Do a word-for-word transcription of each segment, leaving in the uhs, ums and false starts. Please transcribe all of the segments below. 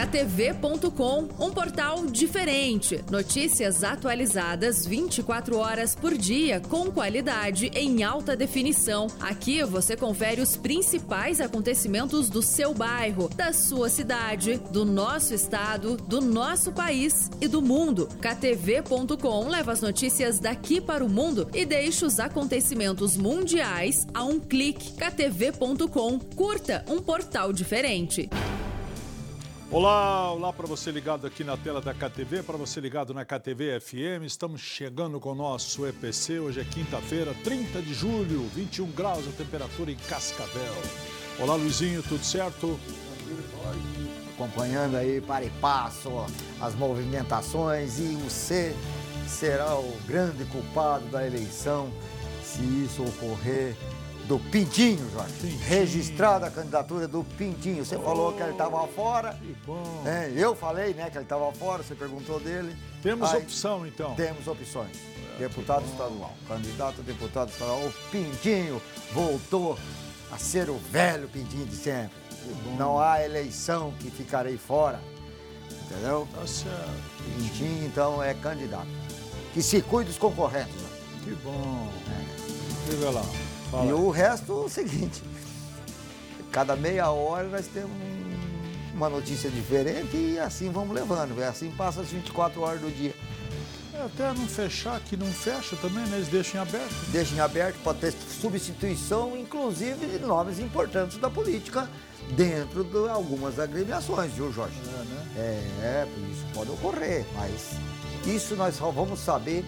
K T V ponto com, um portal diferente. Notícias atualizadas vinte e quatro horas por dia, com qualidade em alta definição. Aqui você confere os principais acontecimentos do seu bairro, da sua cidade, do nosso estado, do nosso país e do mundo. K T V ponto com leva as notícias daqui para o mundo e deixa os acontecimentos mundiais a um clique. K T V ponto com. Curta um portal diferente. Olá, olá para você ligado aqui na tela da K T V, para você ligado na K T V F M. Estamos chegando com o nosso E P C. Hoje é quinta-feira, trinta de julho, vinte e um graus a temperatura em Cascavel. Olá, Luizinho, tudo certo? Acompanhando aí para e passo as movimentações, e você será o grande culpado da eleição se isso ocorrer. Do Pintinho, Jorge. Pintinho. Registrada a candidatura do Pintinho. Você oh, falou que ele estava fora. Que bom. É, eu falei, né, que ele estava fora, você perguntou dele. Temos Aí, opção, então. Temos opções. É, deputado estadual, candidato a deputado estadual. O Pintinho voltou a ser o velho Pintinho de sempre. Não há eleição que ficarei fora. Entendeu? Tá certo. Pintinho, então, é candidato. Que se cuide dos concorrentes. Né? Que bom. É. Diga lá. Fala. E o resto é o seguinte, cada meia hora nós temos uma notícia diferente e assim vamos levando, assim passa as vinte e quatro horas do dia. É, até não fechar, que não fecha também, né? Eles deixam em aberto. Deixam em aberto, pode ter substituição, inclusive de nomes importantes da política dentro de algumas agremiações, viu, Jorge? É, né? É, é, isso pode ocorrer, mas isso nós só vamos saber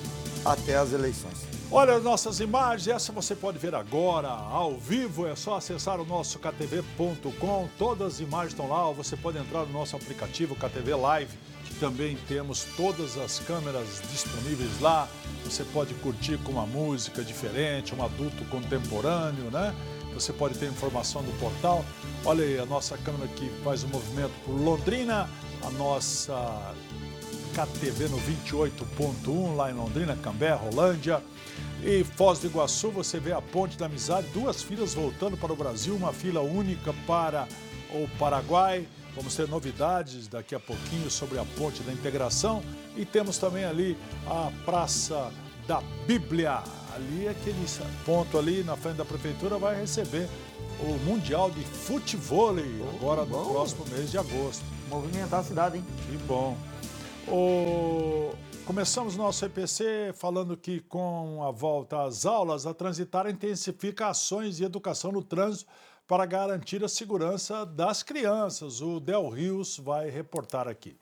até as eleições. Olha as nossas imagens, essa você pode ver agora, ao vivo, é só acessar o nosso K T V ponto com, todas as imagens estão lá, ou você pode entrar no nosso aplicativo K T V Live, que também temos todas as câmeras disponíveis lá, você pode curtir com uma música diferente, um adulto contemporâneo, né? Você pode ter informação do portal. Olha aí a nossa câmera que faz o movimento por Londrina, a nossa K T V no vinte e oito ponto um, lá em Londrina, Cambé, Rolândia. E Foz do Iguaçu, você vê a Ponte da Amizade, duas filas voltando para o Brasil, uma fila única para o Paraguai. Vamos ter novidades daqui a pouquinho sobre a Ponte da Integração. E temos também ali a Praça da Bíblia. Ali, aquele ponto ali na frente da Prefeitura vai receber o Mundial de Futevôlei, agora no próximo mês de agosto. Movimentar a cidade, hein? Que bom. O... Começamos nosso E P C falando que com a volta às aulas, a Transitar intensifica ações de educação no trânsito para garantir a segurança das crianças. O Del Rios vai reportar aqui.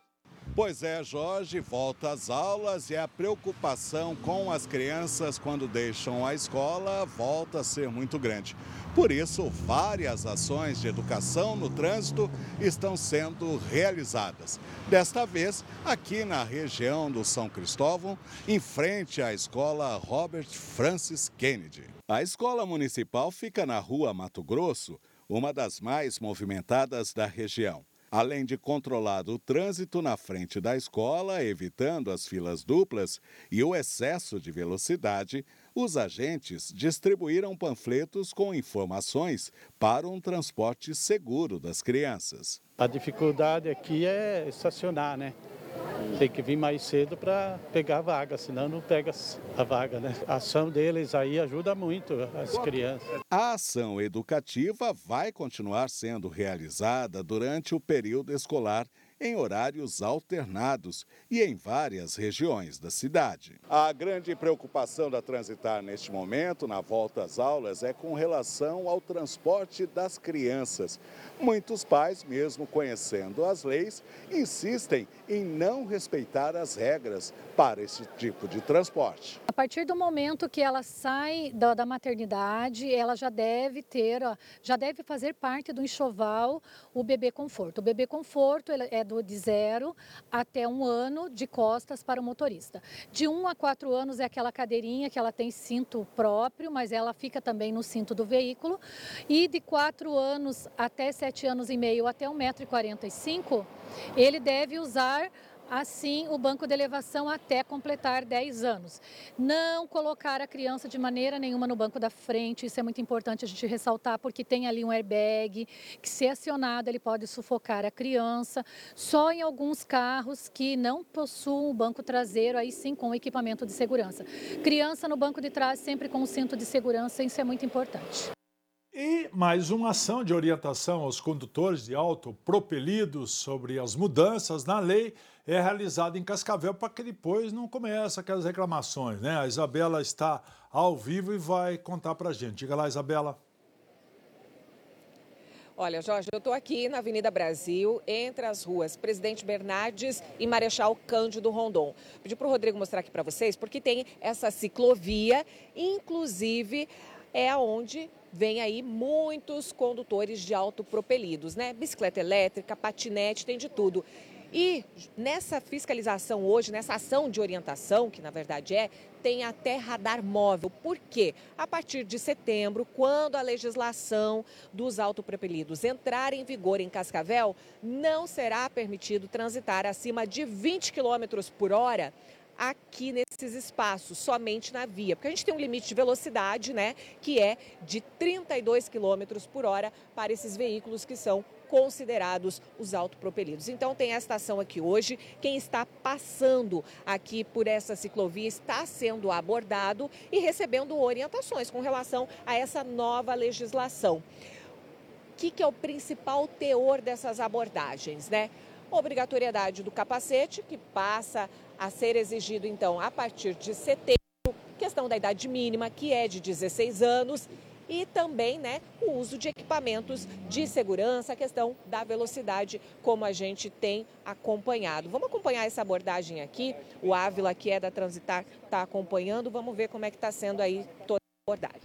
Pois é, Jorge, volta às aulas e a preocupação com as crianças quando deixam a escola volta a ser muito grande. Por isso, várias ações de educação no trânsito estão sendo realizadas. Desta vez, aqui na região do São Cristóvão, em frente à escola Robert Francis Kennedy. A escola municipal fica na rua Mato Grosso, uma das mais movimentadas da região. Além de controlar o trânsito na frente da escola, evitando as filas duplas e o excesso de velocidade, os agentes distribuíram panfletos com informações para um transporte seguro das crianças. A dificuldade aqui é estacionar, né? Tem que vir mais cedo para pegar a vaga, senão não pega a vaga, né? A ação deles aí ajuda muito as crianças. A ação educativa vai continuar sendo realizada durante o período escolar em horários alternados e em várias regiões da cidade. A grande preocupação da Transitar neste momento, na volta às aulas, é com relação ao transporte das crianças. Muitos pais, mesmo conhecendo as leis, insistem em não respeitar as regras para esse tipo de transporte. A partir do momento que ela sai da, da maternidade, ela já deve ter, ó, já deve fazer parte do enxoval o bebê conforto. O bebê conforto ele é do, de zero até um ano de costas para o motorista. De um a quatro anos é aquela cadeirinha que ela tem cinto próprio, mas ela fica também no cinto do veículo. E de quatro anos até sete anos e meio, até um metro e quarenta e cinco, ele deve usar assim o banco de elevação até completar dez anos. Não colocar a criança de maneira nenhuma no banco da frente, isso é muito importante a gente ressaltar, porque tem ali um airbag que, se acionado, ele pode sufocar a criança. Só em alguns carros que não possuem o banco traseiro, aí sim com equipamento de segurança. Criança no banco de trás sempre com o cinto de segurança, isso é muito importante. E mais uma ação de orientação aos condutores de autopropelidos sobre as mudanças na lei é realizada em Cascavel para que depois não comece aquelas reclamações, né? A Isabela está ao vivo e vai contar para a gente. Diga lá, Isabela. Olha, Jorge, eu estou aqui na Avenida Brasil, entre as ruas Presidente Bernardes e Marechal Cândido Rondon. Pedi para o Rodrigo mostrar aqui para vocês, porque tem essa ciclovia, inclusive é onde vem aí muitos condutores de autopropelidos, né? Bicicleta elétrica, patinete, tem de tudo. E nessa fiscalização hoje, nessa ação de orientação, que na verdade é, tem até radar móvel. Por quê? A partir de setembro, quando a legislação dos autopropelidos entrar em vigor em Cascavel, não será permitido transitar acima de vinte quilômetros por hora aqui nesses espaços, somente na via. Porque a gente tem um limite de velocidade, né, que é de trinta e dois quilômetros por hora para esses veículos que são considerados os autopropelidos. Então tem esta ação aqui hoje. Quem está passando aqui por essa ciclovia está sendo abordado e recebendo orientações com relação a essa nova legislação. O que, que é o principal teor dessas abordagens, né? Obrigatoriedade do capacete, que passa a ser exigido, então, a partir de setembro, questão da idade mínima, que é de dezesseis anos, e também, né, o uso de equipamentos de segurança, a questão da velocidade, como a gente tem acompanhado. Vamos acompanhar essa abordagem aqui, o Ávila, que é da Transitar, está acompanhando, vamos ver como é que está sendo aí toda a abordagem.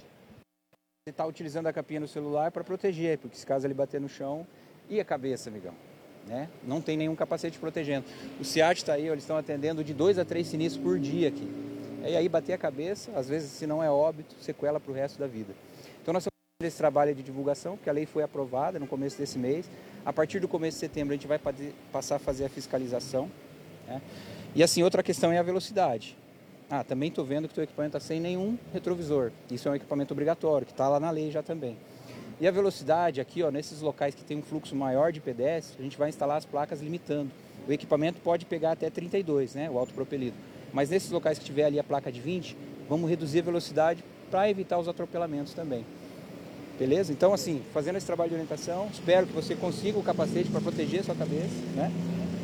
Ele está utilizando a capinha no celular para proteger, porque se caso ele bater no chão, e a cabeça, amigão? Né? Não tem nenhum capacete protegendo. O SEAT está aí, eles estão atendendo de dois a três sinistros por dia aqui. E aí bater a cabeça, às vezes, se não é óbito, sequela para o resto da vida. Então nós estamos fazendo esse trabalho de divulgação, porque a lei foi aprovada no começo desse mês. A partir do começo de setembro a gente vai passar a fazer a fiscalização. Né? E assim, outra questão é a velocidade. Ah, também estou vendo que o teu equipamento está sem nenhum retrovisor. Isso é um equipamento obrigatório, que está lá na lei já também. E a velocidade aqui, ó, nesses locais que tem um fluxo maior de pedestres, a gente vai instalar as placas limitando. O equipamento pode pegar até trinta e dois, né, o autopropelido. Mas nesses locais que tiver ali a placa de vinte, vamos reduzir a velocidade para evitar os atropelamentos também. Beleza? Então, assim, fazendo esse trabalho de orientação, espero que você consiga o capacete para proteger a sua cabeça, né?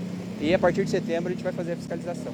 E a partir de setembro a gente vai fazer a fiscalização.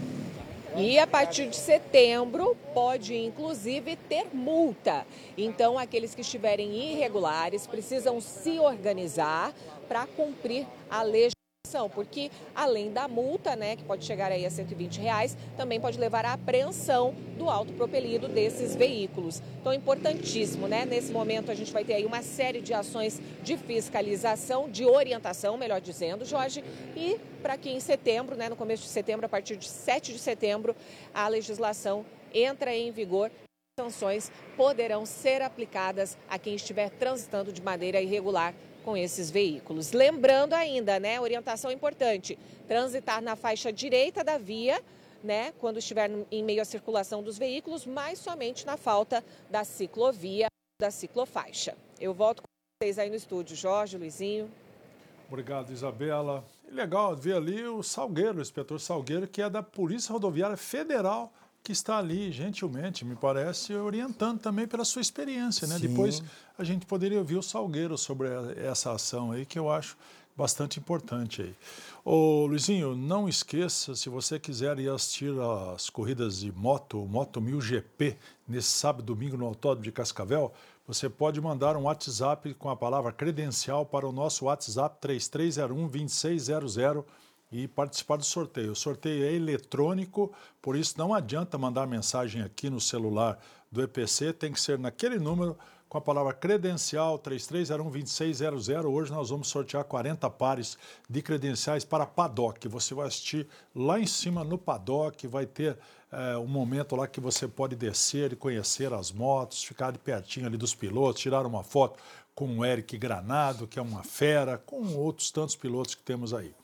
E a partir de setembro pode inclusive ter multa. Então aqueles que estiverem irregulares precisam se organizar para cumprir a legislação, porque além da multa, né, que pode chegar aí a cento e vinte reais, também pode levar à apreensão do autopropelido desses veículos. Então é importantíssimo, né? Nesse momento a gente vai ter aí uma série de ações de fiscalização, de orientação, melhor dizendo, Jorge, e para que em setembro, né, no começo de setembro, a partir de sete de setembro, a legislação entra em vigor. Sanções poderão ser aplicadas a quem estiver transitando de maneira irregular com esses veículos. Lembrando ainda, né, orientação importante, transitar na faixa direita da via, né, quando estiver em meio à circulação dos veículos, mas somente na falta da ciclovia, da ciclofaixa. Eu volto com vocês aí no estúdio, Jorge, Luizinho. Obrigado, Isabela. Legal ver ali o Salgueiro, o inspetor Salgueiro, que é da Polícia Rodoviária Federal, que está ali, gentilmente, me parece, orientando também pela sua experiência, né? Depois a gente poderia ouvir o Salgueiro sobre essa ação aí, que eu acho bastante importante aí. Ô, Luizinho, não esqueça, se você quiser ir assistir as corridas de moto, Moto mil G P, nesse sábado e domingo no Autódromo de Cascavel, você pode mandar um WhatsApp com a palavra credencial para o nosso WhatsApp três três zero um, dois seis zero zero e participar do sorteio. O sorteio é eletrônico, por isso não adianta mandar mensagem aqui no celular do E P C, tem que ser naquele número com a palavra credencial três três zero um, dois seis zero zero. Hoje nós vamos sortear quarenta pares de credenciais para paddock. Você vai assistir lá em cima no paddock, vai ter é, um momento lá que você pode descer e conhecer as motos, ficar de pertinho ali dos pilotos, tirar uma foto com o Eric Granado, que é uma fera, com outros tantos pilotos que temos aí.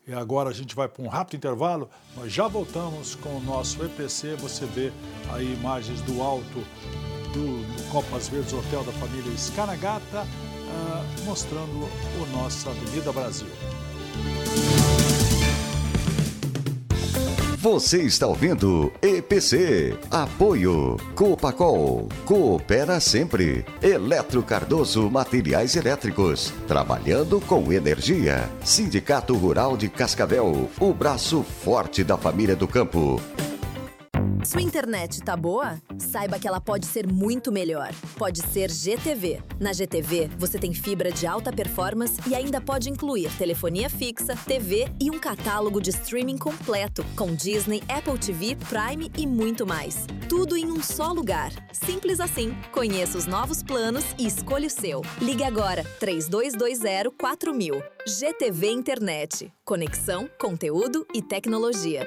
E agora a gente vai para um rápido intervalo, nós já voltamos com o nosso E P C, você vê aí imagens do alto do, do Copas Verdes Hotel da família Skanagata, uh, mostrando o nossa Avenida Brasil. Você está ouvindo E P C. Apoio Copacol. Coopera sempre. Eletro Cardoso Materiais Elétricos. Trabalhando com energia. Sindicato Rural de Cascavel. O braço forte da família do campo. Sua internet tá boa? Saiba que ela pode ser muito melhor. Pode ser G T V. Na G T V, você tem fibra de alta performance e ainda pode incluir telefonia fixa, T V e um catálogo de streaming completo, com Disney, Apple T V, Prime e muito mais. Tudo em um só lugar. Simples assim. Conheça os novos planos e escolha o seu. Ligue agora, três dois dois zero quatro mil. G T V Internet. Conexão, conteúdo e tecnologia.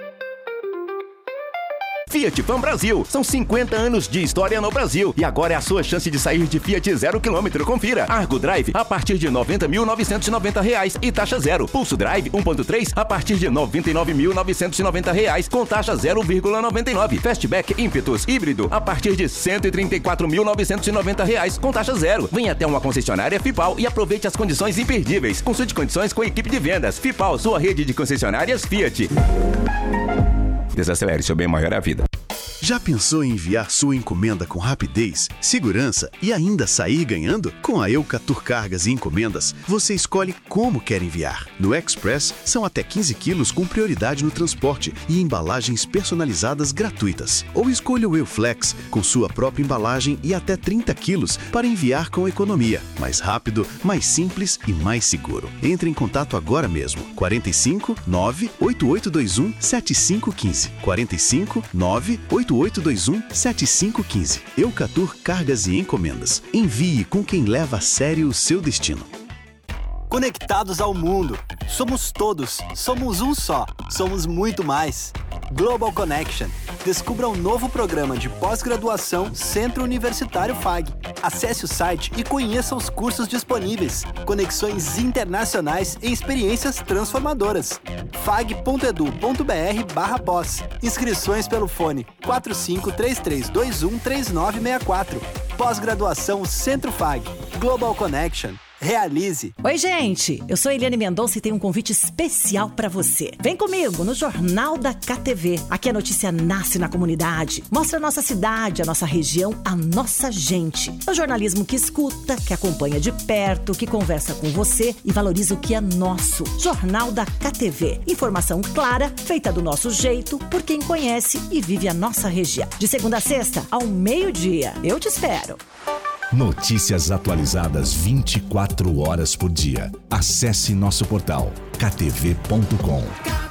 Fiat Pan Brasil. São cinquenta anos de história no Brasil. E agora é a sua chance de sair de Fiat zero quilômetro. Confira. Argo Drive a partir de noventa mil novecentos e noventa reais e taxa zero. Pulso Drive um ponto três a partir de noventa e nove mil novecentos e noventa reais com taxa zero vírgula noventa e nove. Fastback Impetus híbrido a partir de cento e trinta e quatro mil novecentos e noventa reais com taxa zero. Venha até uma concessionária Fipal e aproveite as condições imperdíveis. Consulte condições com a equipe de vendas. Fipal, sua rede de concessionárias Fiat. Desacelere, seu bem maior é a vida. Já pensou em enviar sua encomenda com rapidez, segurança e ainda sair ganhando? Com a Eucatur Cargas e Encomendas, você escolhe como quer enviar. No Express, são até quinze quilos com prioridade no transporte e embalagens personalizadas gratuitas. Ou escolha o Euflex, com sua própria embalagem e até trinta quilos para enviar com economia. Mais rápido, mais simples e mais seguro. Entre em contato agora mesmo. quarenta e cinco, nove, oito oito dois um, sete cinco um cinco. quarenta e cinco, nove, oito oito dois um, sete cinco um cinco. Eucatur Cargas e Encomendas. Envie com quem leva a sério o seu destino. Conectados ao mundo. Somos todos. Somos um só. Somos muito mais. Global Connection. Descubra um novo programa de pós-graduação Centro Universitário F A G. Acesse o site e conheça os cursos disponíveis. Conexões internacionais e experiências transformadoras. fag.edu.br barra pós. Inscrições pelo fone quatro cinco três três dois um três nove seis quatro. Pós-graduação Centro F A G. Global Connection. Realize. Oi, gente. Eu sou Eliane Mendonça e tenho um convite especial para você. Vem comigo no Jornal da K T V. Aqui a notícia nasce na comunidade. Mostra a nossa cidade, a nossa região, a nossa gente. É o jornalismo que escuta, que acompanha de perto, que conversa com você e valoriza o que é nosso. Jornal da K T V. Informação clara, feita do nosso jeito, por quem conhece e vive a nossa região. De segunda a sexta, ao meio-dia. Eu te espero. Notícias atualizadas vinte e quatro horas por dia. Acesse nosso portal k t v ponto com.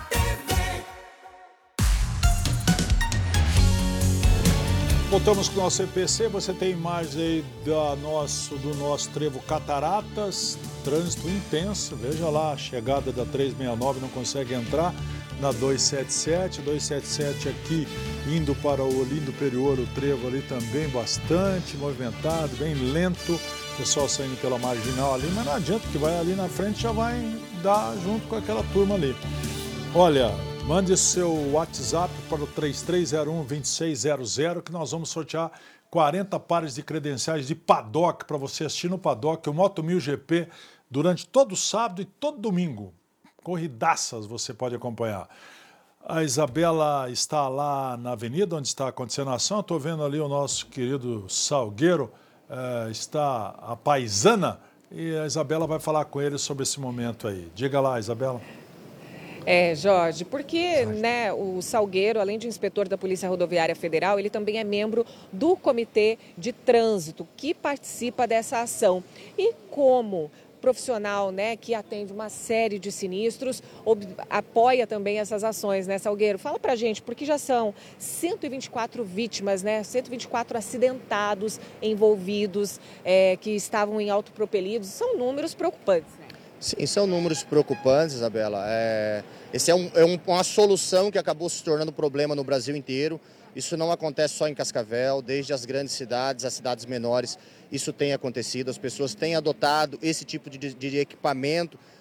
Voltamos com o nosso E P C. Você tem imagens aí da nosso, do nosso trevo Cataratas. Trânsito intenso. Veja lá, a chegada da trezentos e sessenta e nove não consegue entrar na duzentos e setenta e sete. duzentos e setenta e sete aqui indo para o Olinda Superior, o trevo ali também bastante movimentado, bem lento. O pessoal saindo pela marginal ali, mas não adianta, que vai ali na frente já vai dar junto com aquela turma ali. Olha, mande seu WhatsApp para o três três zero um, dois seis zero zero que nós vamos sortear quarenta pares de credenciais de paddock para você assistir no paddock, o Moto mil G P, durante todo sábado e todo domingo. Corridaças você pode acompanhar. A Isabela está lá na avenida onde está acontecendo a ação. Estou vendo ali o nosso querido Salgueiro, eh, está a paisana, e a Isabela vai falar com ele sobre esse momento aí. Diga lá, Isabela. É, Jorge, porque né, o Salgueiro, além de inspetor da Polícia Rodoviária Federal, ele também é membro do Comitê de Trânsito, que participa dessa ação. E como profissional, né, que atende uma série de sinistros, ob, apoia também essas ações, né, Salgueiro? Fala pra gente, porque já são cento e vinte e quatro vítimas, né, cento e vinte e quatro acidentados envolvidos, é, que estavam em autopropelidos. São números preocupantes, né? Sim, são números preocupantes, Isabela. É, esse é, um, é um, uma solução que acabou se tornando problema no Brasil inteiro. Isso não acontece só em Cascavel, desde as grandes cidades, as cidades menores, isso tem acontecido. As pessoas têm adotado esse tipo de, de equipamento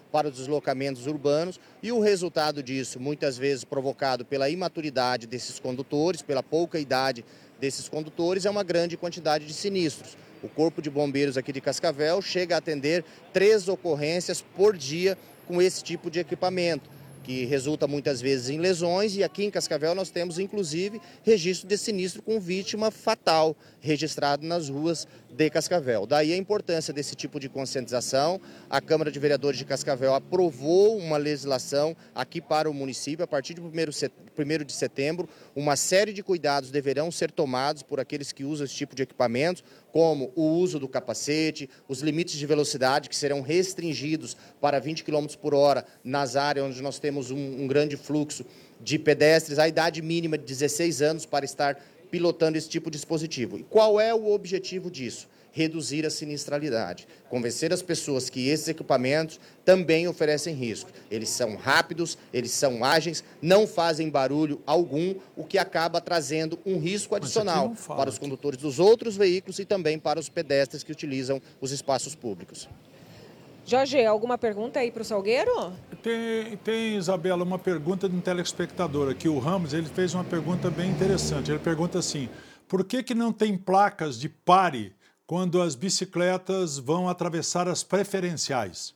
para os deslocamentos urbanos e o resultado disso, muitas vezes provocado pela imaturidade desses condutores, pela pouca idade desses condutores, é uma grande quantidade de sinistros. O Corpo de Bombeiros aqui de Cascavel chega a atender três ocorrências por dia com esse tipo de equipamento, que resulta muitas vezes em lesões, e aqui em Cascavel nós temos inclusive registro de sinistro com vítima fatal registrado nas ruas de Cascavel. Daí a importância desse tipo de conscientização. A Câmara de Vereadores de Cascavel aprovou uma legislação aqui para o município. A partir de primeiro de setembro, uma série de cuidados deverão ser tomados por aqueles que usam esse tipo de equipamentos, como o uso do capacete, os limites de velocidade que serão restringidos para vinte quilômetros por hora nas áreas onde nós temos um, um grande fluxo de pedestres, a idade mínima de dezesseis anos para estar pilotando esse tipo de dispositivo. E qual é o objetivo disso? Reduzir a sinistralidade, convencer as pessoas que esses equipamentos também oferecem risco. Eles são rápidos, eles são ágeis, não fazem barulho algum, o que acaba trazendo um risco adicional para os condutores dos outros veículos e também para os pedestres que utilizam os espaços públicos. Jorge, alguma pergunta aí para o Salgueiro? Tem, tem, Isabela, uma pergunta de um telespectador aqui. O Ramos, ele fez uma pergunta bem interessante. Ele pergunta assim, por que que não tem placas de pare quando as bicicletas vão atravessar as preferenciais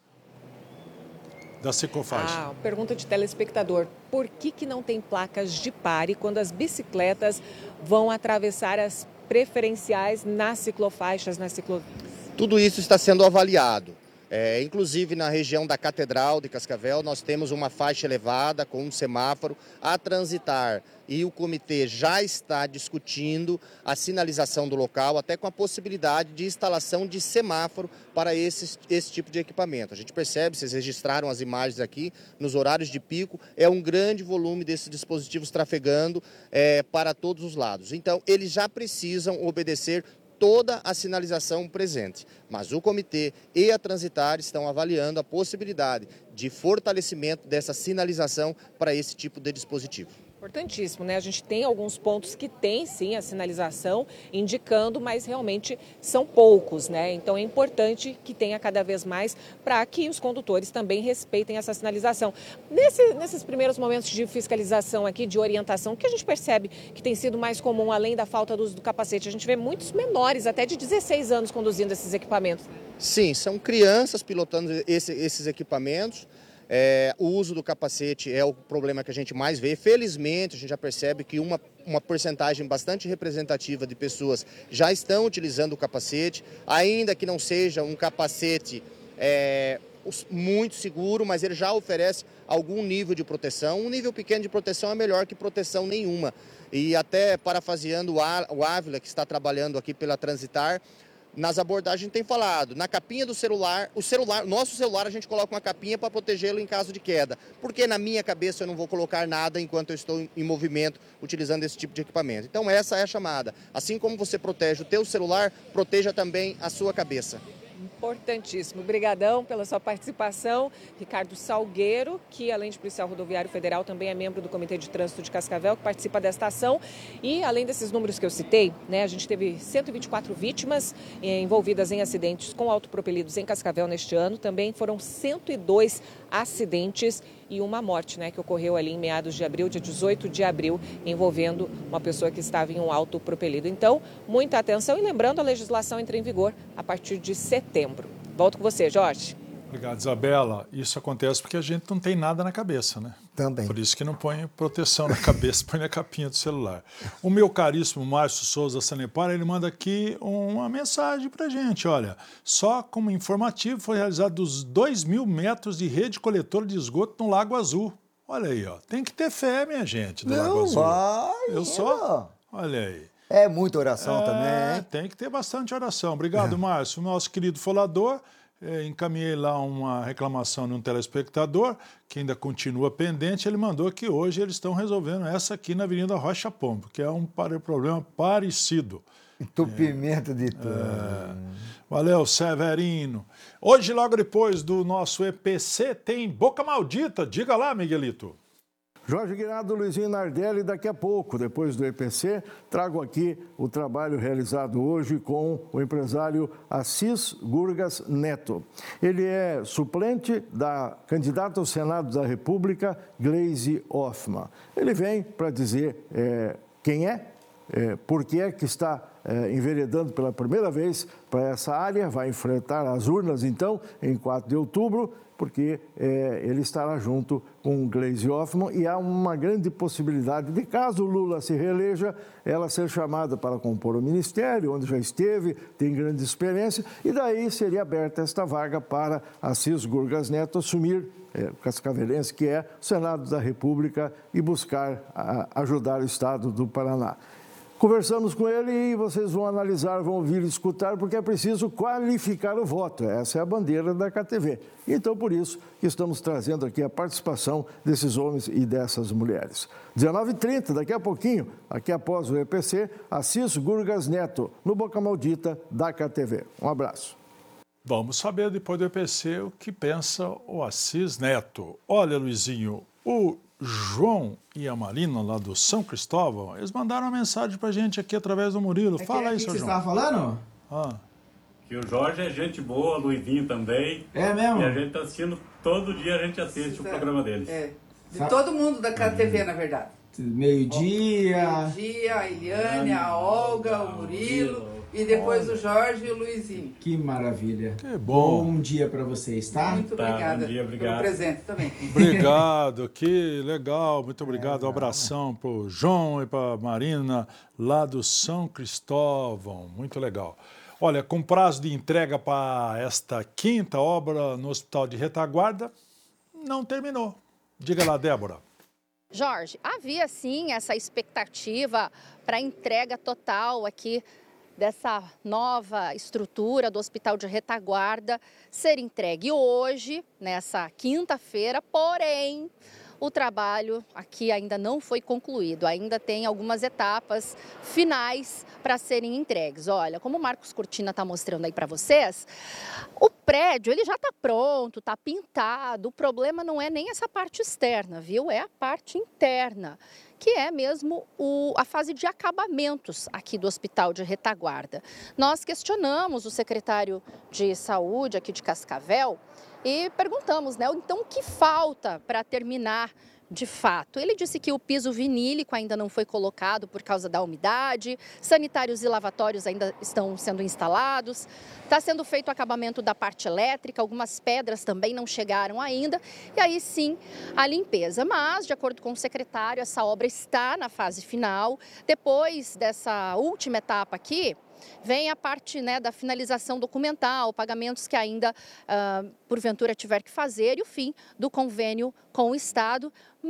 da ciclofaixa? Ah, pergunta de telespectador. Por que que não tem placas de pare quando as bicicletas vão atravessar as preferenciais nas ciclofaixas, nas ciclo... Tudo isso está sendo avaliado. É, inclusive na região da Catedral de Cascavel, nós temos uma faixa elevada com um semáforo a transitar e o comitê já está discutindo a sinalização do local, até com a possibilidade de instalação de semáforo para esse, esse tipo de equipamento. A gente percebe, vocês registraram as imagens aqui, nos horários de pico, é um grande volume desses dispositivos trafegando é, para todos os lados. Então, eles já precisam obedecer toda a sinalização presente, mas o comitê e a Transitar estão avaliando a possibilidade de fortalecimento dessa sinalização para esse tipo de dispositivo. Importantíssimo, né? A gente tem alguns pontos que tem, sim, a sinalização indicando, mas realmente são poucos, né? Então é importante que tenha cada vez mais para que os condutores também respeitem essa sinalização. Nesse, nesses primeiros momentos de fiscalização aqui, de orientação, que a gente percebe que tem sido mais comum, além da falta do uso do capacete, a gente vê muitos menores, até de dezesseis anos, conduzindo esses equipamentos. Sim, são crianças pilotando esse, esses equipamentos. É, o uso do capacete é o problema que a gente mais vê. Felizmente, a gente já percebe que uma, uma porcentagem bastante representativa de pessoas já estão utilizando o capacete, ainda que não seja um capacete é, muito seguro, mas ele já oferece algum nível de proteção. Um nível pequeno de proteção é melhor que proteção nenhuma. E até parafraseando o Ávila, que está trabalhando aqui pela Transitar, nas abordagens tem falado, na capinha do celular, o celular, nosso celular a gente coloca uma capinha para protegê-lo em caso de queda. Porque na minha cabeça eu não vou colocar nada enquanto eu estou em movimento utilizando esse tipo de equipamento. Então essa é a chamada. Assim como você protege o teu celular, proteja também a sua cabeça. Importantíssimo. Obrigadão pela sua participação. Ricardo Salgueiro, que além de policial rodoviário federal, também é membro do Comitê de Trânsito de Cascavel, que participa desta ação. E além desses números que eu citei, né, a gente teve cento e vinte e quatro vítimas eh, envolvidas em acidentes com autopropelidos em Cascavel neste ano. Também foram cento e dois acidentes e uma morte, né, que ocorreu ali em meados de abril, dia dezoito de abril, envolvendo uma pessoa que estava em um autopropelido. Então, muita atenção e lembrando, a legislação entra em vigor a partir de setembro. Volto com você, Jorge. Obrigado, Isabela. Isso acontece porque a gente não tem nada na cabeça, né? Também. Por isso que não põe proteção na cabeça, põe na capinha do celular. O meu caríssimo Márcio Souza Sanepar, ele manda aqui uma mensagem pra gente. Olha, só como informativo foi realizado os dois mil metros de rede coletora de esgoto no Lago Azul. Olha aí, ó. Tem que ter fé, minha gente, do não Lago Azul. Vai, Eu só... Olha aí. É muita oração é, também, hein? Tem que ter bastante oração. Obrigado, é. Márcio. Nosso querido Folador, eh, encaminhei lá uma reclamação de um telespectador, que ainda continua pendente. Ele mandou que hoje eles estão resolvendo essa aqui na Avenida Rocha Pombo, que é um problema parecido. Entupimento é. de tudo. É. Valeu, Severino. Hoje, logo depois do nosso E P C, tem Boca Maldita. Diga lá, Miguelito. Jorge Guinado, Luizinho Nardelli, daqui a pouco, depois do E P C, trago aqui o trabalho realizado hoje com o empresário Assis Gurgas Neto. Ele é suplente da candidata ao Senado da República, Gleisi Hoffmann. Ele vem para dizer é, quem é, é, por que é que está é, enveredando pela primeira vez para essa área, vai enfrentar as urnas, então, em quatro de outubro, porque é, ele estará junto com Gleisi Hoffmann e há uma grande possibilidade de, caso Lula se reeleja, ela ser chamada para compor o ministério, onde já esteve, tem grande experiência, e daí seria aberta esta vaga para Assis Gurgas Neto assumir, é, cascavelense, que é o Senado da República, e buscar a, ajudar o Estado do Paraná. Conversamos com ele e vocês vão analisar, vão ouvir e escutar, porque é preciso qualificar o voto. Essa é a bandeira da K T V. Então, por isso que estamos trazendo aqui a participação desses homens e dessas mulheres. dezenove e trinta, daqui a pouquinho, aqui após o E P C, Assis Gurgas Neto, no Boca Maldita da K T V. Um abraço. Vamos saber, depois do E P C, o que pensa o Assis Neto. Olha, Luizinho, o João e a Marina, lá do São Cristóvão, eles mandaram uma mensagem pra gente aqui através do Murilo. É Fala que, aí, que seu você João. Você estava falando? Ah. Que o Jorge é gente boa, o Luizinho também. É mesmo? E a gente tá assistindo, todo dia a gente assiste o programa deles. É. De todo mundo da K T V, na verdade. Meio-dia. Meio-dia, a Eliane, a Olga, o Murilo. E depois o Jorge e o Luizinho. Que maravilha. Que bom. Bom dia para vocês, tá? Muito tá, obrigada bom dia, obrigado. pelo presente também. Obrigado, que legal. Muito obrigado. Um abração para o João e para a Marina, lá do São Cristóvão. Muito legal. Olha, com prazo de entrega para esta quinta obra no Hospital de Retaguarda, não terminou. Diga lá, Débora. Jorge, havia sim essa expectativa para entrega total aqui dessa nova estrutura do Hospital de Retaguarda ser entregue hoje, nessa quinta-feira, porém o trabalho aqui ainda não foi concluído, ainda tem algumas etapas finais para serem entregues. Olha, como o Marcos Cortina está mostrando aí para vocês, o prédio ele já está pronto, está pintado, o problema não é nem essa parte externa, viu? É a parte interna, que é mesmo o, a fase de acabamentos aqui do Hospital de Retaguarda. Nós questionamos o secretário de Saúde aqui de Cascavel e perguntamos, né, então o que falta para terminar de fato? Ele disse que o piso vinílico ainda não foi colocado por causa da umidade, sanitários e lavatórios ainda estão sendo instalados, está sendo feito o acabamento da parte elétrica, algumas pedras também não chegaram ainda, e aí sim a limpeza. Mas, de acordo com o secretário, essa obra está na fase final. Depois dessa última etapa aqui, vem a parte, né, da finalização documental, pagamentos que ainda, uh, porventura, tiver que fazer e o fim do convênio com o Estado.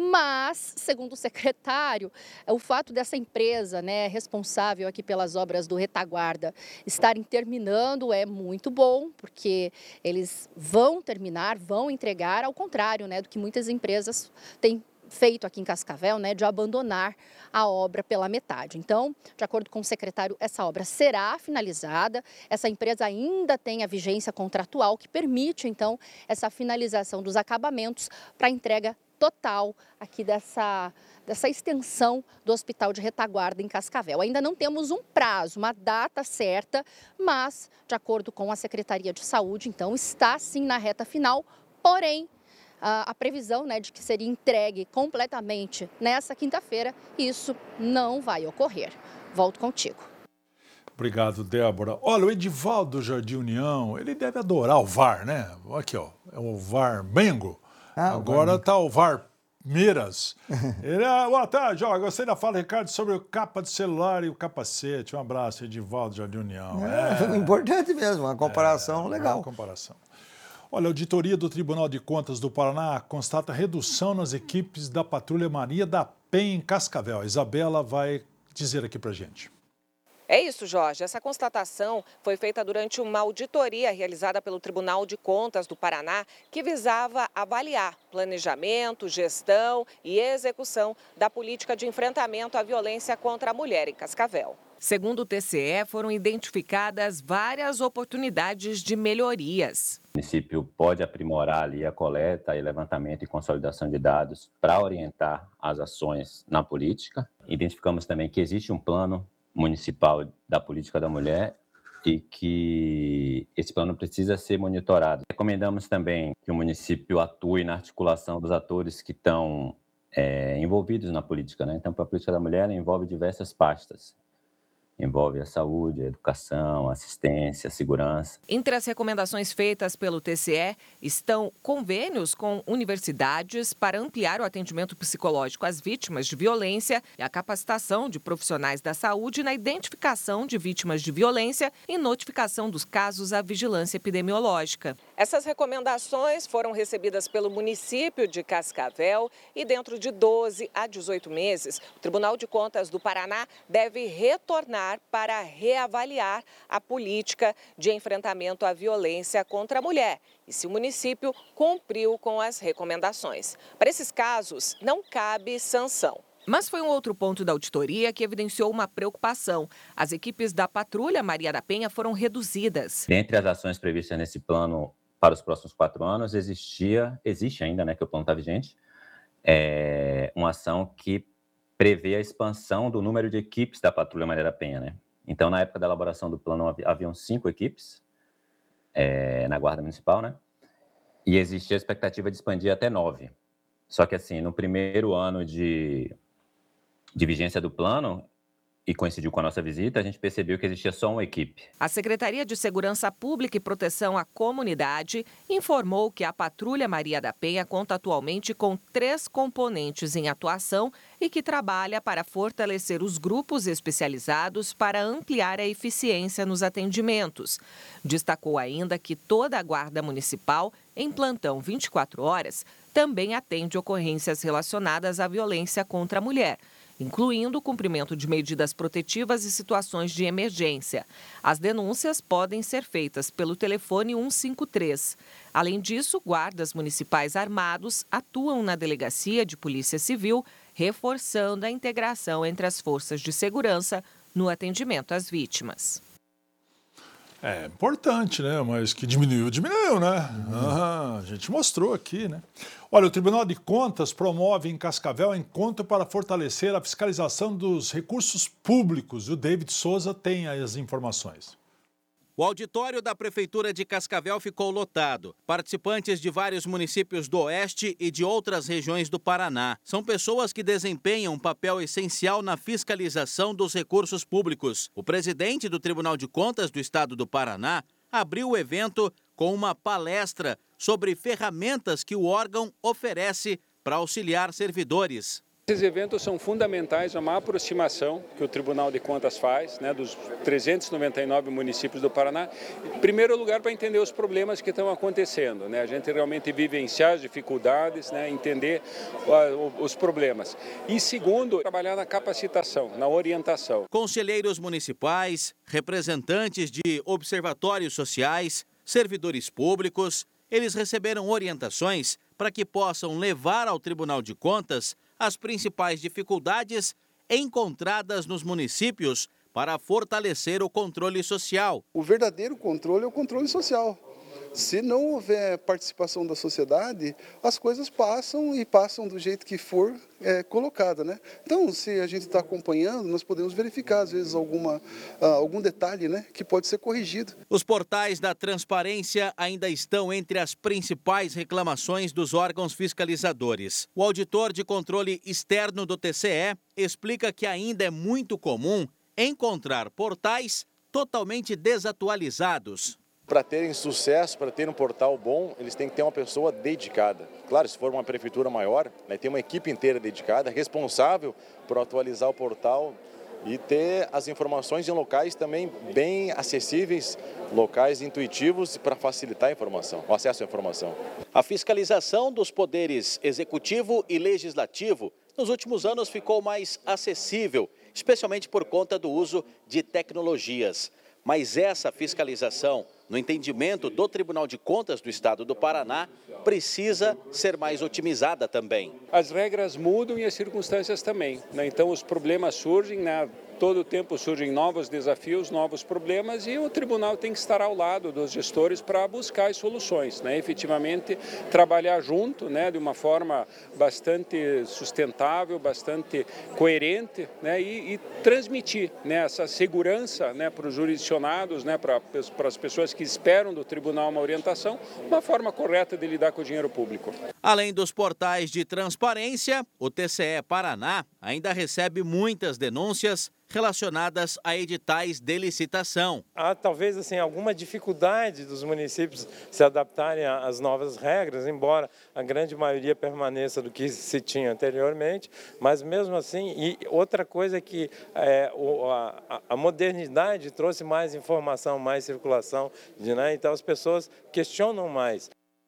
Mas, segundo o secretário, o fato dessa empresa, né, responsável aqui pelas obras do Retaguarda estarem terminando é muito bom, porque eles vão terminar, vão entregar, ao contrário, né, do que muitas empresas têm feito aqui em Cascavel, né, de abandonar a obra pela metade. Então, de acordo com o secretário, essa obra será finalizada. Essa empresa ainda tem a vigência contratual que permite, então, essa finalização dos acabamentos para entrega total aqui dessa, dessa extensão do Hospital de Retaguarda em Cascavel. Ainda não temos um prazo, uma data certa, mas, de acordo com a Secretaria de Saúde, então, está sim na reta final, porém, a, a previsão, né, de que seria entregue completamente nessa quinta-feira, isso não vai ocorrer. Volto contigo. Obrigado, Débora. Olha, o Edivaldo Jardim União, ele deve adorar o V A R, né? Aqui, ó, é o V A R Mengo. Ah, agora está o V A R Miras. Ele, ah, boa tarde, ó, gostei da fala, Ricardo, sobre o capa de celular e o capacete. Um abraço, Edivaldo Jardim União. É, é importante mesmo, uma comparação é, legal. Uma comparação. Olha, a auditoria do Tribunal de Contas do Paraná constata redução nas equipes da Patrulha Maria da Penha em Cascavel. A Isabela vai dizer aqui pra gente. É isso, Jorge. Essa constatação foi feita durante uma auditoria realizada pelo Tribunal de Contas do Paraná, que visava avaliar planejamento, gestão e execução da política de enfrentamento à violência contra a mulher em Cascavel. Segundo o T C E, foram identificadas várias oportunidades de melhorias. O município pode aprimorar ali a coleta e levantamento e consolidação de dados para orientar as ações na política. Identificamos também que existe um plano municipal da política da mulher e que esse plano precisa ser monitorado. Recomendamos também que o município atue na articulação dos atores que estão é, envolvidos na política, né? Então, a política da mulher envolve diversas pastas. Envolve a saúde, a educação, a assistência, a segurança. Entre as recomendações feitas pelo T C E estão convênios com universidades para ampliar o atendimento psicológico às vítimas de violência e a capacitação de profissionais da saúde na identificação de vítimas de violência e notificação dos casos à vigilância epidemiológica. Essas recomendações foram recebidas pelo município de Cascavel e dentro de doze a dezoito meses, o Tribunal de Contas do Paraná deve retornar para reavaliar a política de enfrentamento à violência contra a mulher e se o município cumpriu com as recomendações. Para esses casos, não cabe sanção. Mas foi um outro ponto da auditoria que evidenciou uma preocupação. As equipes da Patrulha Maria da Penha foram reduzidas. Dentre as ações previstas nesse plano para os próximos quatro anos, existia, existe ainda, né, que o plano está vigente, é, uma ação que prevê a expansão do número de equipes da Patrulha Maria da Penha, né? Então, na época da elaboração do plano, haviam cinco equipes é, na Guarda Municipal, né? E existia a expectativa de expandir até nove. Só que, assim, no primeiro ano de, de vigência do plano, e coincidiu com a nossa visita, a gente percebeu que existia só uma equipe. A Secretaria de Segurança Pública e Proteção à Comunidade informou que a Patrulha Maria da Penha conta atualmente com três componentes em atuação e que trabalha para fortalecer os grupos especializados para ampliar a eficiência nos atendimentos. Destacou ainda que toda a Guarda Municipal, em plantão vinte e quatro horas, também atende ocorrências relacionadas à violência contra a mulher, incluindo o cumprimento de medidas protetivas e situações de emergência. As denúncias podem ser feitas pelo telefone cento e cinquenta e três. Além disso, guardas municipais armados atuam na Delegacia de Polícia Civil, reforçando a integração entre as forças de segurança no atendimento às vítimas. É importante, né? Mas que diminuiu, diminuiu, né? Uhum. A gente mostrou aqui, né? Olha, o Tribunal de Contas promove em Cascavel encontro para fortalecer a fiscalização dos recursos públicos. O David Souza tem as informações. O auditório da Prefeitura de Cascavel ficou lotado. Participantes de vários municípios do Oeste e de outras regiões do Paraná. São pessoas que desempenham um papel essencial na fiscalização dos recursos públicos. O presidente do Tribunal de Contas do Estado do Paraná abriu o evento com uma palestra sobre ferramentas que o órgão oferece para auxiliar servidores. Esses eventos são fundamentais, é uma aproximação que o Tribunal de Contas faz, né, dos trezentos e noventa e nove municípios do Paraná. Em primeiro lugar, para entender os problemas que estão acontecendo, né, a gente realmente vivenciar as dificuldades, né, entender uh, os problemas. E segundo, trabalhar na capacitação, na orientação. Conselheiros municipais, representantes de observatórios sociais, servidores públicos, eles receberam orientações para que possam levar ao Tribunal de Contas as principais dificuldades encontradas nos municípios para fortalecer o controle social. O verdadeiro controle é o controle social. Se não houver participação da sociedade, as coisas passam e passam do jeito que for é, colocada, né? Então, se a gente está acompanhando, nós podemos verificar, às vezes, alguma, uh, algum detalhe, né, que pode ser corrigido. Os portais da transparência ainda estão entre as principais reclamações dos órgãos fiscalizadores. O auditor de controle externo do T C E explica que ainda é muito comum encontrar portais totalmente desatualizados. Para terem sucesso, para ter um portal bom, eles têm que ter uma pessoa dedicada. Claro, se for uma prefeitura maior, né, tem uma equipe inteira dedicada, responsável por atualizar o portal e ter as informações em locais também bem acessíveis, locais intuitivos para facilitar a informação, o acesso à informação. A fiscalização dos poderes executivo e legislativo nos últimos anos ficou mais acessível, especialmente por conta do uso de tecnologias. Mas essa fiscalização, no entendimento do Tribunal de Contas do Estado do Paraná, precisa ser mais otimizada também. As regras mudam e as circunstâncias também, né? Então os problemas surgem, né? todo o tempo surgem novos desafios, novos problemas e o tribunal tem que estar ao lado dos gestores para buscar as soluções, né? Efetivamente trabalhar junto, né? De uma forma bastante sustentável, bastante coerente, né? E, e transmitir, né? Essa segurança, né? Para os jurisdicionados, né? Para, para as pessoas que esperam do tribunal uma orientação, uma forma correta de lidar com o dinheiro público. Além dos portais de transparência, o T C E Paraná ainda recebe muitas denúncias relacionadas a editais de licitação. Há talvez assim alguma dificuldade dos municípios se adaptarem às novas regras, embora a grande maioria permaneça do que se tinha anteriormente, mas mesmo assim, e outra coisa é que é, o, a, a modernidade trouxe mais informação, mais circulação, né? Então as pessoas questionam mais.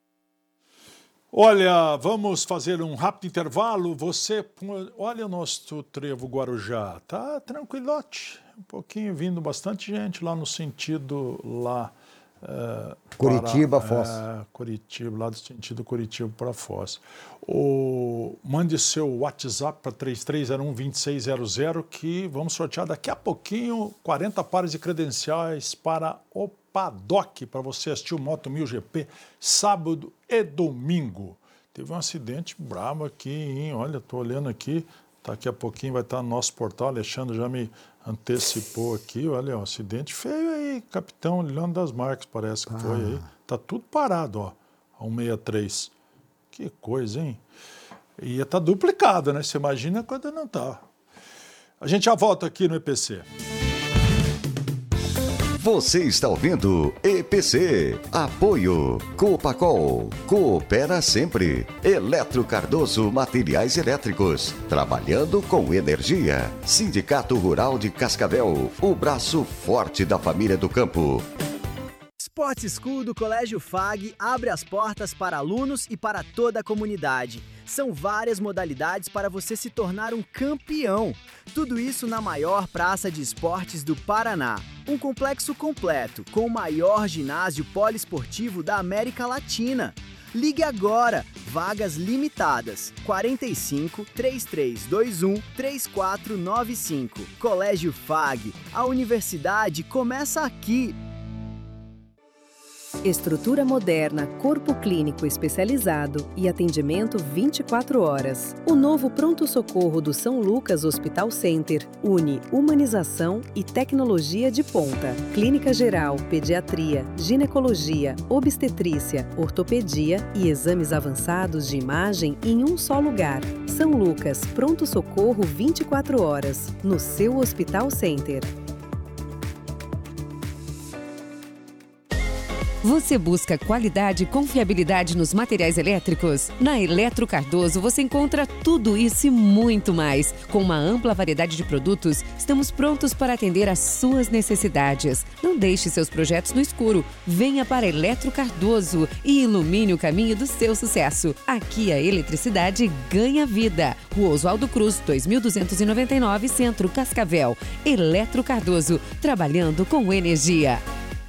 Olha, vamos fazer um rápido intervalo. Você, olha o nosso trevo Guarujá, tá tranquilote, um pouquinho vindo bastante gente lá no sentido lá uh, Curitiba, para, Foz. Uh, Curitiba, lá do sentido Curitiba para Foz. O, mande seu WhatsApp para três três zero um, dois seis zero zero que vamos sortear daqui a pouquinho quarenta pares de credenciais para o Paddock, para você assistir o Moto mil G P sábado e domingo. Teve um acidente brabo aqui, hein? Olha, estou olhando aqui, daqui a pouquinho vai estar no nosso portal, Alexandre já me antecipou aqui, olha, um acidente feio aí, capitão Leandro das Marques, parece que ah. foi aí. Tá tudo parado, ó, a cento e sessenta e três. Que coisa, hein? Ia estar tá duplicado, né? Você imagina quando não tá. A gente já volta aqui no E P C. Você está ouvindo E P C. Apoio Copacol. Coopera sempre. Eletro Cardoso Materiais Elétricos. Trabalhando com energia. Sindicato Rural de Cascavel. O braço forte da família do campo. Sport School do Colégio F A G abre as portas para alunos e para toda a comunidade. São várias modalidades para você se tornar um campeão. Tudo isso na maior praça de esportes do Paraná. Um complexo completo, com o maior ginásio poliesportivo da América Latina. Ligue agora, vagas limitadas, quarenta e cinco, trinta e três vinte e um, trinta e quatro noventa e cinco. Colégio F A G, a universidade começa aqui. Estrutura moderna, corpo clínico especializado e atendimento vinte e quatro horas. O novo pronto-socorro do São Lucas Hospital Center une humanização e tecnologia de ponta. Clínica geral, pediatria, ginecologia, obstetrícia, ortopedia e exames avançados de imagem em um só lugar. São Lucas, pronto-socorro vinte e quatro horas, no seu Hospital Center. Você busca qualidade e confiabilidade nos materiais elétricos? Na Eletro Cardoso você encontra tudo isso e muito mais. Com uma ampla variedade de produtos, estamos prontos para atender às suas necessidades. Não deixe seus projetos no escuro. Venha para Eletro Cardoso e ilumine o caminho do seu sucesso. Aqui a eletricidade ganha vida. Rua Oswaldo Cruz, dois mil duzentos e noventa e nove, Centro Cascavel. Eletro Cardoso, trabalhando com energia.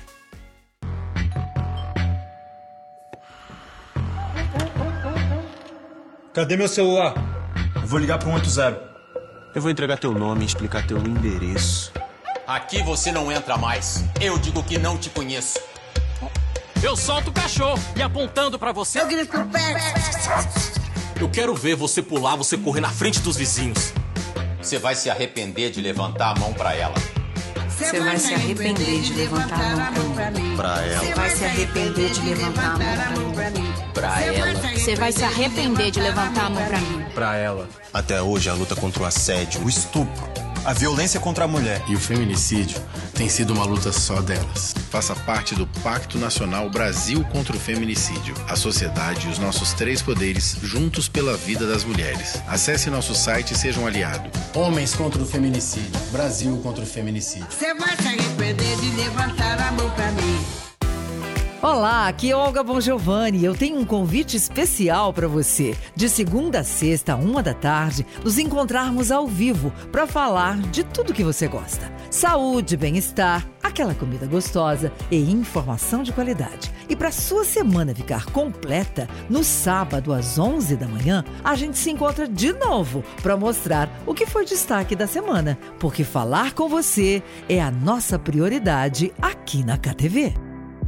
Cadê meu celular? Eu vou ligar pro um oito zero. Eu vou entregar teu nome e explicar teu endereço. Aqui você não entra mais. Eu digo que não te conheço. Eu solto o cachorro e apontando pra você. Eu grito pro pé. Eu quero ver você pular, você correr na frente dos vizinhos. Você vai se arrepender de levantar a mão pra ela. Você vai se arrepender de levantar a mão pra mim. Pra ela. Você vai se arrepender de levantar a mão pra mim. Pra ela. Você vai se arrepender de levantar a mão pra mim. Pra ela. Até hoje a luta contra o assédio, o estupro, a violência contra a mulher e o feminicídio tem sido uma luta só delas. Faça parte do Pacto Nacional Brasil contra o Feminicídio. A sociedade e os nossos três poderes juntos pela vida das mulheres. Acesse nosso site e seja um aliado. Homens contra o feminicídio. Brasil contra o feminicídio. Você vai se arrepender de levantar a mão pra mim. Olá, aqui é Olga Bongiovanni. Eu tenho um convite especial para você. De segunda a sexta, uma da tarde, nos encontrarmos ao vivo para falar de tudo que você gosta. Saúde, bem-estar, aquela comida gostosa e informação de qualidade. E para sua semana ficar completa, no sábado às onze da manhã, a gente se encontra de novo para mostrar o que foi destaque da semana. Porque falar com você é a nossa prioridade aqui na K T V.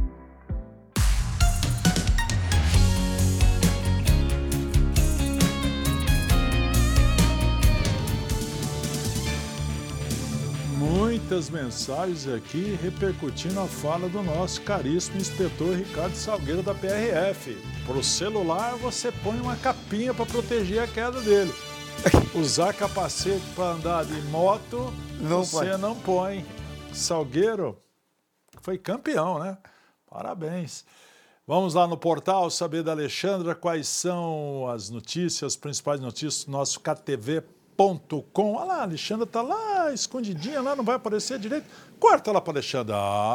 Muitas mensagens aqui repercutindo a fala do nosso caríssimo inspetor Ricardo Salgueiro da P R F. Para o celular você põe uma capinha para proteger a queda dele. Usar capacete para andar de moto não você pode. Não põe. Salgueiro foi campeão, né? Parabéns. Vamos lá no portal saber da Alexandra quais são as notícias, as principais notícias do nosso K T V ponto com. Olha lá, a Alexandra está lá, escondidinha lá, não vai aparecer direito. Corta lá para a Alexandra.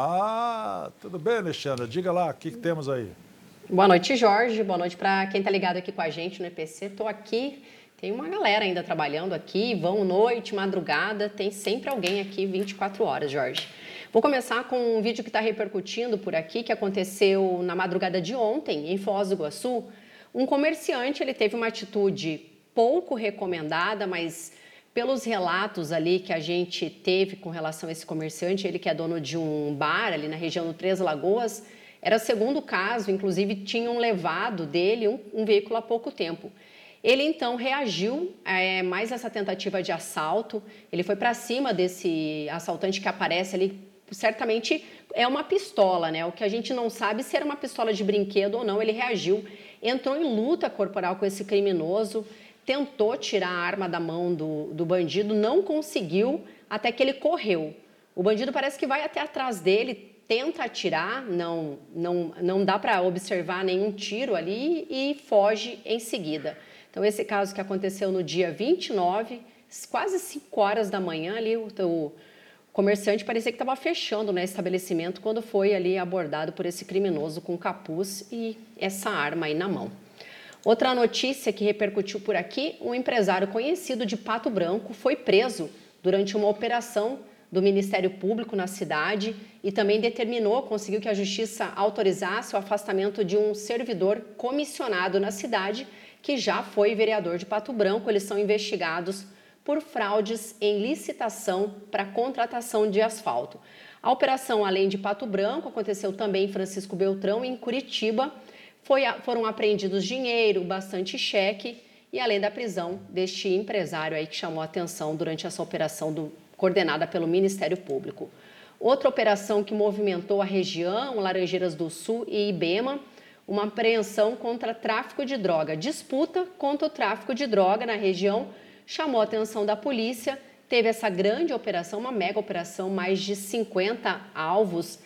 Ah, tudo bem, Alexandra? Diga lá, o que, que temos aí? Boa noite, Jorge. Boa noite para quem está ligado aqui com a gente no E P C. Estou aqui, tem uma galera ainda trabalhando aqui, vão noite, madrugada, tem sempre alguém aqui vinte e quatro horas, Jorge. Vou começar com um vídeo que está repercutindo por aqui, que aconteceu na madrugada de ontem, em Foz do Iguaçu. Um comerciante, ele teve uma atitude pouco recomendada, mas pelos relatos ali que a gente teve com relação a esse comerciante, ele que é dono de um bar ali na região do Três Lagoas, era o segundo caso, inclusive tinham levado dele um, um veículo há pouco tempo. Ele então reagiu a mais essa tentativa de assalto, ele foi para cima desse assaltante que aparece ali, certamente é uma pistola, né? O que a gente não sabe se era uma pistola de brinquedo ou não, ele reagiu, entrou em luta corporal com esse criminoso, tentou tirar a arma da mão do, do bandido, não conseguiu, até que ele correu. O bandido parece que vai até atrás dele, tenta atirar, não, não, não dá para observar nenhum tiro ali e foge em seguida. Então, esse caso que aconteceu no dia vinte e nove, quase cinco horas da manhã, ali, o, o comerciante parecia que estava fechando, né, estabelecimento quando foi ali abordado por esse criminoso com capuz e essa arma aí na mão. Outra notícia que repercutiu por aqui, um empresário conhecido de Pato Branco foi preso durante uma operação do Ministério Público na cidade e também determinou, conseguiu que a Justiça autorizasse o afastamento de um servidor comissionado na cidade, que já foi vereador de Pato Branco. Eles são investigados por fraudes em licitação para contratação de asfalto. A operação, além de Pato Branco, aconteceu também em Francisco Beltrão e em Curitiba. Foi, foram apreendidos dinheiro, bastante cheque e além da prisão deste empresário aí que chamou a atenção durante essa operação do, coordenada pelo Ministério Público. Outra operação que movimentou a região, Laranjeiras do Sul e Ibema, uma apreensão contra tráfico de droga. Disputa contra o tráfico de droga na região chamou a atenção da polícia. Teve essa grande operação, uma mega operação, mais de cinquenta alvos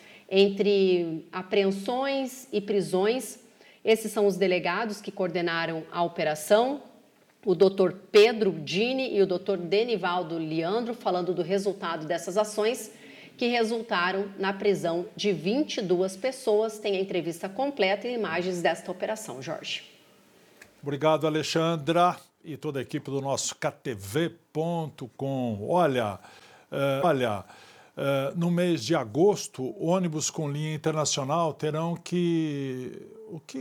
entre apreensões e prisões. Esses são os delegados que coordenaram a operação, o doutor Pedro Dini e o doutor Denivaldo Leandro, falando do resultado dessas ações, que resultaram na prisão de vinte e duas pessoas. Tem a entrevista completa e imagens desta operação, Jorge. Obrigado, Alexandra, e toda a equipe do nosso K T V ponto com. Olha, uh, olha... Uh, no mês de agosto, ônibus com linha internacional terão que... O que